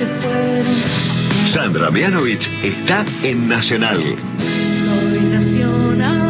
se fueron. Sandra Mianovich está en Nacional. Soy Nacional.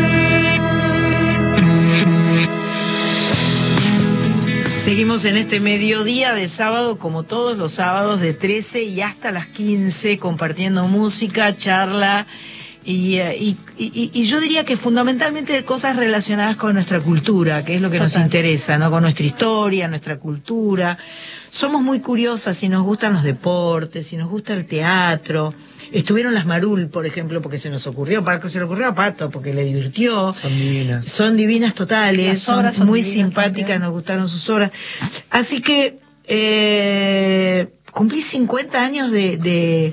Seguimos en este mediodía de sábado, como todos los sábados, de 13 y hasta las 15, compartiendo música, charla y yo diría que fundamentalmente cosas relacionadas con nuestra cultura, que es lo que nos interesa, ¿no? Con nuestra historia, nuestra cultura. Somos muy curiosas y nos gustan los deportes, y nos gusta el teatro. Estuvieron las Marul, por ejemplo, porque se nos ocurrió, se le ocurrió a Pato, porque le divirtió. Son divinas. Son divinas totales, son muy simpáticas, también. Nos gustaron sus obras. Así que cumplí 50 años de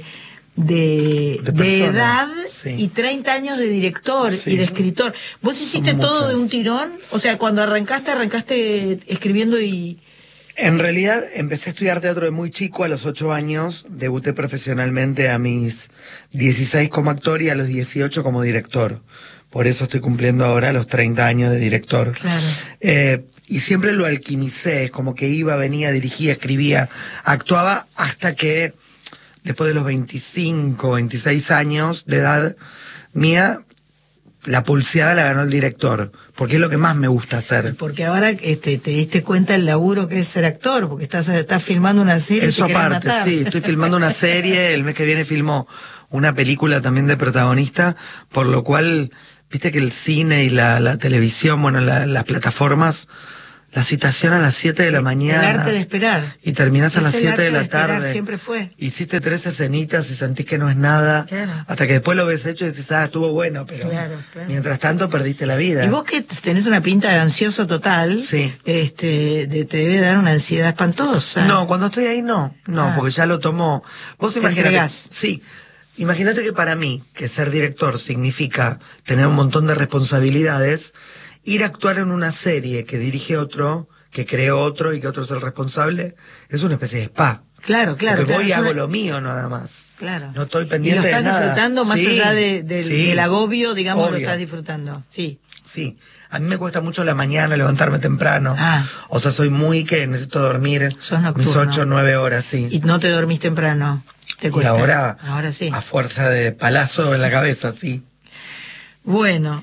edad, sí. Y 30 años de director, sí, y de escritor. ¿Vos hiciste todo de un tirón? O sea, cuando arrancaste escribiendo y... En realidad empecé a estudiar teatro de muy chico, a los 8 años, debuté profesionalmente a mis 16 como actor y a los 18 como director. Por eso estoy cumpliendo ahora los 30 años de director. Claro. Y siempre lo alquimicé, como que iba, venía, dirigía, escribía, actuaba, hasta que después de los 25, 26 años de edad mía, la pulseada la ganó el director, porque es lo que más me gusta hacer. Porque ahora te diste cuenta el laburo que es ser actor, porque estás filmando una serie. Eso aparte, sí, estoy filmando una serie, el mes que viene filmo una película también de protagonista, por lo cual, viste que el cine y la televisión, bueno, las plataformas, la citación a las 7 de la mañana. El arte de esperar. Y terminás a las 7 de la tarde. Siempre fue. Hiciste 3 escenitas y sentís que no es nada. Claro. Hasta que después lo ves hecho y decís, estuvo bueno, pero claro. Mientras tanto perdiste la vida. Y vos que tenés una pinta de ansioso total, sí. Te debe dar una ansiedad espantosa. No, cuando estoy ahí no, porque ya lo tomo. Vos imaginate. Sí. Imagínate que para mí, que ser director significa tener un montón de responsabilidades, ir a actuar en una serie que dirige otro, que creó otro y que otro es el responsable, es una especie de spa. Claro. Porque voy y hago lo mío nada más. Claro. No estoy pendiente de nada. Y lo estás disfrutando más allá del agobio, digamos, obvio. Lo estás disfrutando. Sí. Sí. A mí me cuesta mucho la mañana levantarme temprano. O sea, soy muy que necesito dormir mis 8 o 9 horas, sí. ¿Y no te dormís temprano? ¿Te cuesta? Y ahora sí. A fuerza de palazo en la cabeza, sí. Bueno,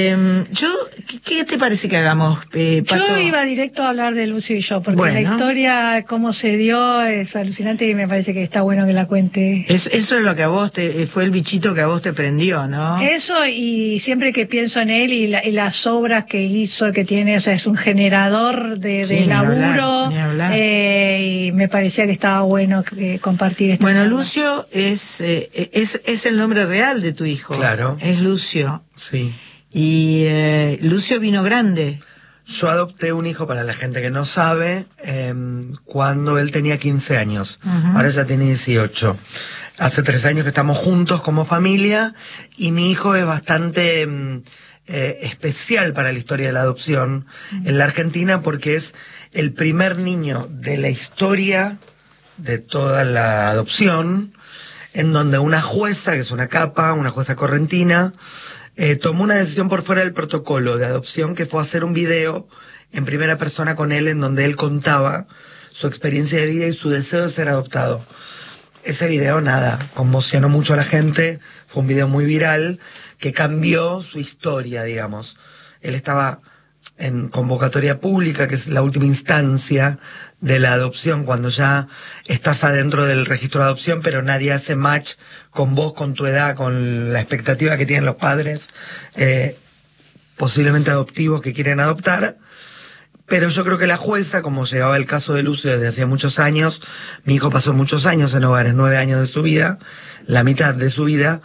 ¿qué te parece que hagamos, Pato? Yo iba directo a hablar de Lucio y yo, porque la historia, cómo se dio, es alucinante y me parece que está bueno que la cuente. Eso es lo que a vos fue el bichito que a vos te prendió, ¿no? Eso, y siempre que pienso en él y las obras que hizo, que tiene, o sea, es un generador de laburo, ni hablar. Y me parecía que estaba bueno compartir esta Bueno, charla. Lucio es el nombre real de tu hijo. Claro. Es Lucio. Sí. Y Lucio vino grande. Yo adopté un hijo, para la gente que no sabe, cuando él tenía 15 años. Ahora ya tiene 18. Hace 3 años que estamos juntos como familia y mi hijo es bastante especial para la historia de la adopción en la Argentina, porque es el primer niño de la historia de toda la adopción en donde una jueza, que es una capa, una jueza correntina, tomó una decisión por fuera del protocolo de adopción, que fue hacer un video en primera persona con él, en donde él contaba su experiencia de vida y su deseo de ser adoptado. Ese video, conmocionó mucho a la gente, fue un video muy viral, que cambió su historia, digamos. Él estaba en convocatoria pública, que es la última instancia de la adopción, cuando ya estás adentro del registro de adopción, pero nadie hace match con vos, con tu edad, con la expectativa que tienen los padres, posiblemente adoptivos, que quieren adoptar. Pero yo creo que la jueza, como llevaba el caso de Lucio desde hacía muchos años, mi hijo pasó muchos años en hogares, 9 años de su vida, la mitad de su vida,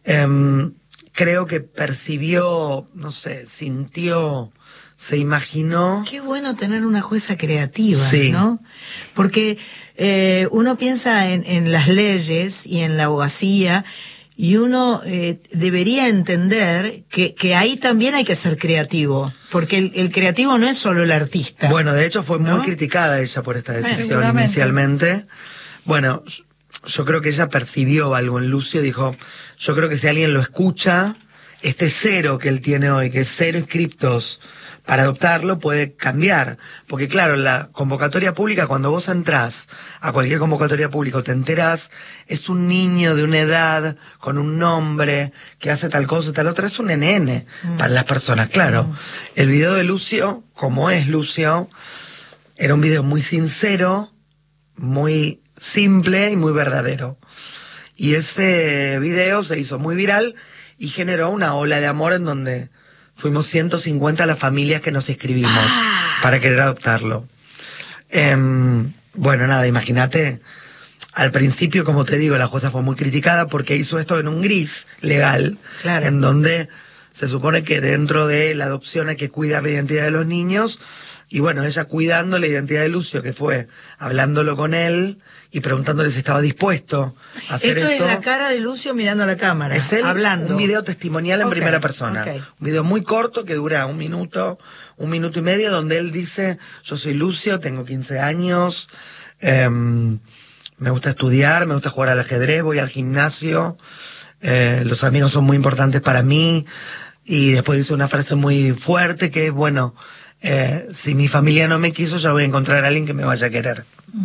creo que percibió, sintió, se imaginó. Qué bueno tener una jueza creativa, sí. ¿no? Porque uno piensa en las leyes y en la abogacía, y uno debería entender que ahí también hay que ser creativo, porque el creativo no es solo el artista. Bueno, de hecho fue muy criticada ella por esta decisión inicialmente. Bueno, yo creo que ella percibió algo en Lucio, dijo, yo creo que si alguien lo escucha, este 0 que él tiene hoy, que es 0 inscriptos para adoptarlo puede cambiar. Porque claro, la convocatoria pública, cuando vos entrás a cualquier convocatoria pública o te enterás, es un niño de una edad, con un nombre, que hace tal cosa y tal otra, es un NN para las personas, claro. El video de Lucio, como es Lucio, era un video muy sincero, muy simple y muy verdadero. Y ese video se hizo muy viral y generó una ola de amor en donde fuimos 150 las familias que nos inscribimos para querer adoptarlo. Bueno, nada, imagínate, al principio, como te digo, la jueza fue muy criticada porque hizo esto en un gris legal, claro, en donde se supone que dentro de la adopción hay que cuidar la identidad de los niños. Y bueno, ella cuidando la identidad de Lucio, que fue hablándolo con él y preguntándole si estaba dispuesto a hacer esto. Esto es la cara de Lucio mirando a la cámara, es él, hablando. Un video testimonial en primera persona. Un video muy corto que dura 1 minuto, 1 minuto y medio, donde él dice: yo soy Lucio, tengo 15 años, me gusta estudiar, me gusta jugar al ajedrez, voy al gimnasio, los amigos son muy importantes para mí. Y después dice una frase muy fuerte que es, bueno, si mi familia no me quiso, ya voy a encontrar a alguien que me vaya a querer.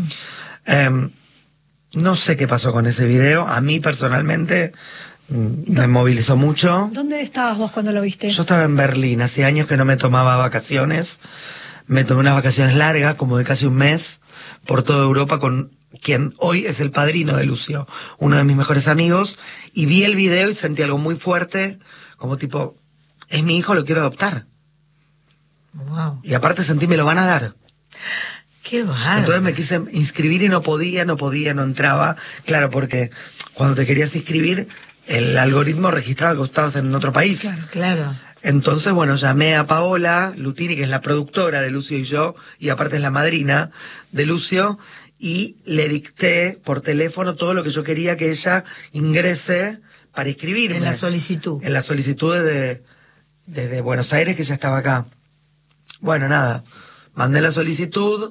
No sé qué pasó con ese video. A mí personalmente me movilizó mucho. ¿Dónde estabas vos cuando lo viste? Yo estaba en Berlín. Hace años que no me tomaba vacaciones. Me tomé unas vacaciones largas, como de casi un mes, por toda Europa, con quien hoy es el padrino de Lucio, uno de mis mejores amigos. Y vi el video y sentí algo muy fuerte, como tipo, es mi hijo, lo quiero adoptar. Wow. Y aparte sentí, me lo van a dar. Qué bárbaro. Entonces me quise inscribir y no podía, no entraba. Claro, porque cuando te querías inscribir, el algoritmo registraba que vos estabas en otro país. Claro, claro. Entonces, bueno, llamé a Paola Lutini, que es la productora de Lucio y yo, y aparte es la madrina de Lucio, y le dicté por teléfono todo lo que yo quería que ella ingrese para inscribirme. En la solicitud. En la solicitud desde Buenos Aires, que ella estaba acá. Bueno, nada, mandé la solicitud.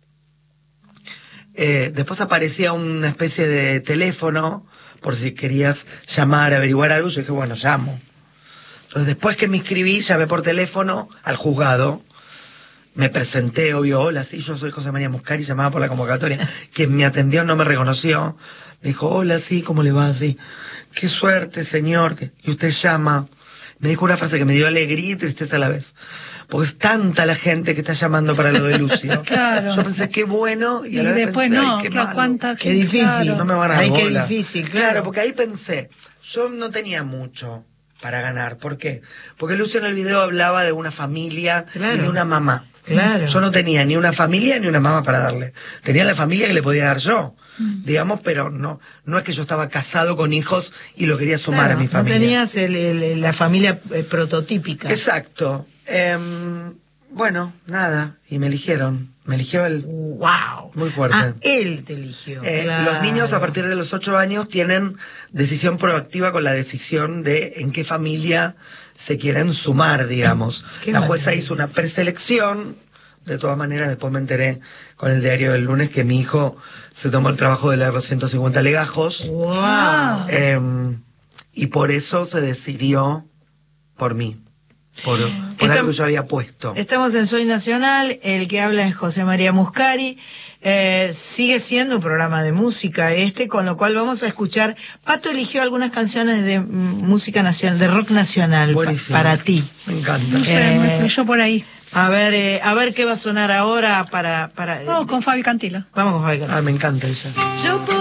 Después aparecía una especie de teléfono por si querías llamar, averiguar algo. Yo dije, bueno, llamo. Entonces, después que me inscribí, llamé por teléfono al juzgado. Me presenté, obvio, hola, sí, yo soy José María Muscari, llamaba por la convocatoria. Quien me atendió no me reconoció. Me dijo, hola, sí, ¿cómo le va? Sí. Qué suerte, señor, que usted llama. Me dijo una frase que me dio alegría y tristeza a la vez. Porque es tanta la gente que está llamando para lo de Lucio. Claro. Yo pensé, qué bueno, y a la vez después pensé, no, qué claro, malo. cuánta Qué difícil. Claro. No me van a dar Ay, qué bola. difícil, Claro, porque ahí pensé, yo no tenía mucho para ganar. ¿Por qué? Porque Lucio en el video hablaba de una familia, claro, y de una mamá. Claro. Yo no tenía ni una familia ni una mamá para darle. Tenía la familia que le podía dar yo, digamos, pero no es que yo estaba casado con hijos y lo quería sumar, claro, a mi familia. No tenías la familia prototípica. Exacto. Bueno, nada, y me eligieron. Me eligió él. ¡Wow! Muy fuerte. Ah, él te eligió. Claro. Los niños a partir de los 8 años tienen decisión proactiva con la decisión de en qué familia se quieren sumar, digamos. La jueza hizo una preselección. De todas maneras, después me enteré con el diario del lunes que mi hijo se tomó el trabajo de leer los 150 legajos. ¡Wow! Y por eso se decidió por mí. Por algo que yo había puesto. Estamos en Soy Nacional, el que habla es José María Muscari. Sigue siendo un programa de música con lo cual vamos a escuchar. Pato eligió algunas canciones de música nacional, de rock nacional para ti. Me encanta. No sé, me fluyó por ahí. A ver qué va a sonar ahora para Vamos con Fabi Cantilo. Vamos con Fabi Cantilo. Me encanta ella.